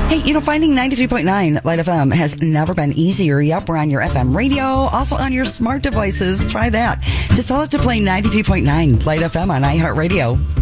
Hey, finding 93.9 Light FM has never been easier. Yep, we're on your FM radio, also on your smart devices. Try that. Just tell it to play 93.9 Light FM on iHeartRadio.